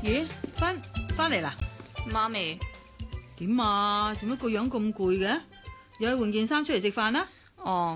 咦，翻嚟啦？ 媽咪， 點啊？做乜個樣咁攰嘅？又去換件衫出嚟食飯啦？ 哦，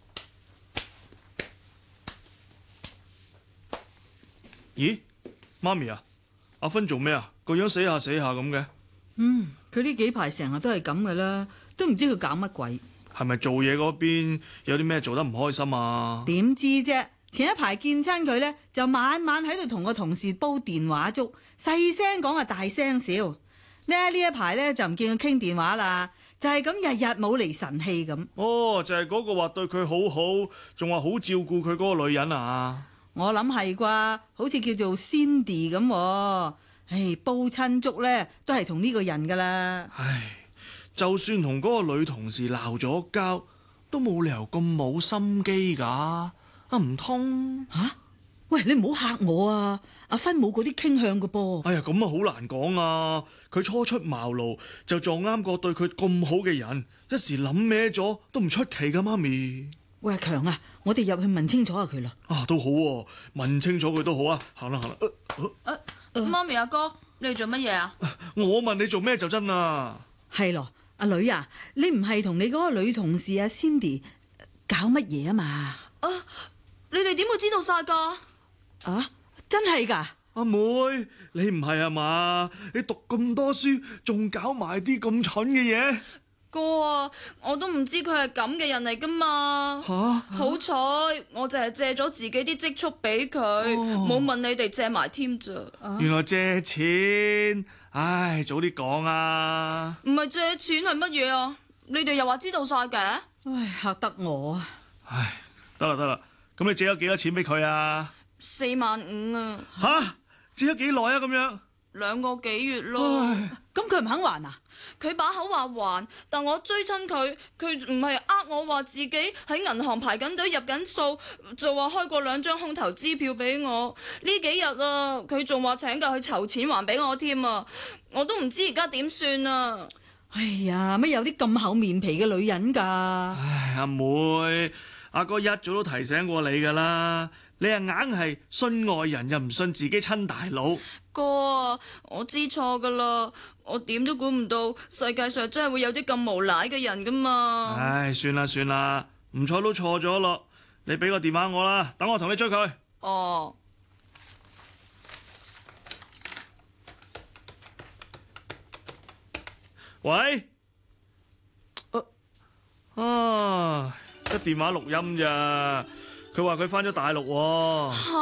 咦，媽咪啊，阿芬做咩啊？個樣死下死下咁嘅。 佢呢幾排成日都係咁噶啦，都唔知佢搞乜鬼。 係咪做嘢嗰邊有啲咩做得唔開心啊？ 點知啫？前一排見親佢呢，就晚晚喺度同個同事煲電話粥，細聲講啊，大聲笑。呢一排呢，就唔見佢傾電話啦，就係咁日日冇厘神氣咁。 哦，就係嗰個話對佢好好，仲話好照顧佢嗰個女人啊？ 我諗係啩，好似叫做 Cindy 咁。唉，煲親粥呢，都係同呢個人噶啦。 唉，就算同嗰個女同事鬧咗交，都冇理由咁冇心機㗎。唔通吓？喂，你唔好嚇我啊！阿芬冇嗰啲傾向㗎噃。 哎呀，咁啊好難講啊！佢初出茅廬就撞啱個對佢咁好嘅人，一時諗歪咗都唔出奇㗎，媽咪。 喂，阿強啊，我哋入去問清楚下佢啦。 啊，都好喎，問清楚佢都好啊。行啦行啦。 媽咪阿哥，你哋做乜嘢啊？ 我問你做咩就真啦。 係咯，阿女啊，你唔係同你嗰個女同事阿 Cindy 搞乜嘢啊嘛？ 你哋點會知道晒㗎？ 啊，真係㗎？ 阿妹，你唔係啊嘛？你讀咁多書，仲搞埋啲咁蠢嘅嘢？ 哥啊，我都唔知佢係咁嘅人嚟㗎嘛。好彩我就係借咗自己啲積蓄俾佢，冇問你哋借埋添咋。 原來借錢，唉，早啲講啊！ 唔係借錢係乜嘢啊？你哋又話知道晒嘅？ 唉，嚇得我啊！ 唉，得啦得啦，咁你借咗幾多錢俾佢啊 45000啊！ 吓，借咗幾耐啊？咁樣 2個幾月咯。 咁佢唔肯還啊？ 佢把口話還，但我追親佢，佢唔係我話自己喺銀行排緊隊入緊數，就話開過2張空頭支票俾我。呢幾日啊，佢仲話請假去籌錢還俾我添啊！我都唔知而家點算啊！ 哎呀，乜有啲咁厚面皮嘅女人㗎？ 唉，阿妹，阿哥一早都提醒過你噶啦，你啊硬係信外人又唔信自己親大佬。 哥啊，我知錯噶啦，我點都估唔到世界上真係會有啲咁無賴嘅人噶嘛。 唉，算啦算啦，唔錯都錯咗咯。你俾個電話我啦，等我同你追佢。 哦。 喂？得電話錄音咋？佢話佢返咗大陸喎。